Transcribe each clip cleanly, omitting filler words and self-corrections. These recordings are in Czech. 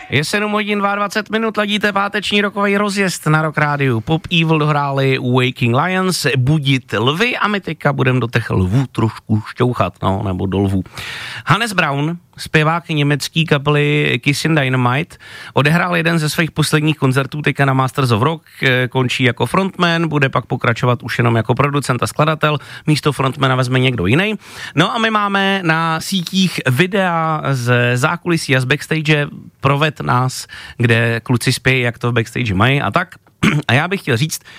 Je 7 hodin 22 minut, ladíte páteční rokový rozjezd na Rock Rádiu. Pop Evil dohráli Waking Lions, Budit lvy a my teďka budeme do těch lvů trošku šťouchat, no, nebo do lvů. Hannes Brown, zpěvák německý kapely Kissing Dynamite, odehrál jeden ze svých posledních koncertů teďka na Masters of Rock, končí jako frontman, bude pak pokračovat už jenom jako producent a skladatel, místo frontmana vezme někdo jiný. No a my máme na sítích videa z zákulisí a z backstage, proved nás, kde kluci zpějí, jak to v backstage mají a tak. A já bych chtěl říct,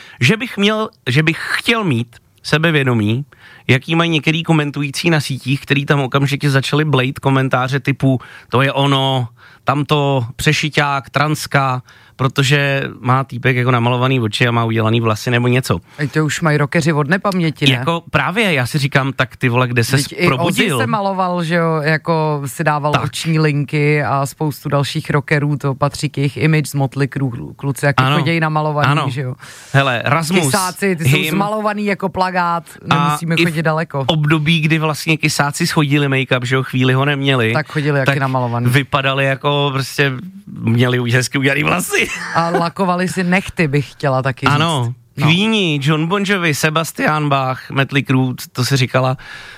že bych chtěl mít sebevědomí, jaký mají některý komentující na sítích, který tam okamžitě začali blejt komentáře typu to je ono, tamto přešiťák, transka, protože má týpek jako namalovaný oči a má udělaný vlasy nebo něco. A to už mají rockeři od nepaměti, ne? Jako právě, já si říkám, tak ty vole, kde ses probudil? I Ozzy se maloval, že jo, jako si dával tak oční linky a spoustu dalších rockerů, to patří k jejich image z Motley Crue, kluci, jak chodějí namalovaný, ano, že jo. Hele, Rasmus, Kysáci, ty jsou zmalovaný jako plagát, nemusíme chodit daleko. Období, kdy vlastně Kysáci schodili make-up, že jo, chvíli ho neměli. Tak chodili jaký namalovaný. Vypadali jako prostě měli už hezky udělaný vlasy. A lakovali si nechty, bych chtěla taky říct. Ano, Queeni, John Bon Jovi, Sebastian Bach, Motley Crue, to se říkala.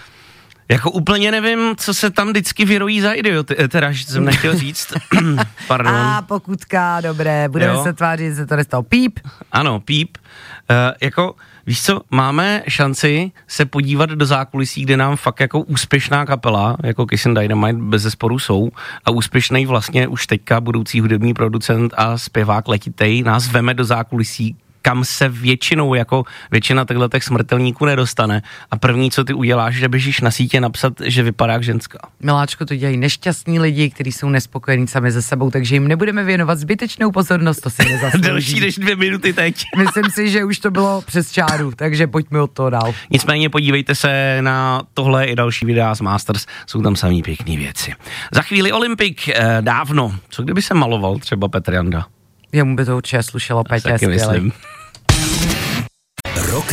Jako úplně nevím, co se tam vždycky vyrojí za idioty, teda, že jsem nechtěl říct. Pardon. A pokutka, dobré, budeme se tvářit, že se to nestalo. Píp. Ano, píp. Jako, víš co, máme šanci se podívat do zákulisí, kde nám fakt jako úspěšná kapela, jako Kissing Dynamite bezesporu jsou, a úspěšný vlastně už teďka budoucí hudební producent a zpěvák letitej nás veme do zákulisí, kam se většinou, jako většina těchto smrtelníků nedostane. A první, co ty uděláš, že běžíš na sítě napsat, že vypadá jak ženská. Miláčko, to dělají nešťastní lidi, kteří jsou nespokojení sami se sebou, takže jim nebudeme věnovat zbytečnou pozornost, to si nezaslouží. Delší než 2 minuty teď. Myslím si, že už to bylo přes čáru, takže pojďme od toho dál. Nicméně podívejte se na tohle i další videa z Masters, jsou tam samý pěkný věci. Za chvíli Olympik, dávno. Co kdyby se maloval třeba Petr Janda? Jemu by to určitě slušelo, Petě, skvělej.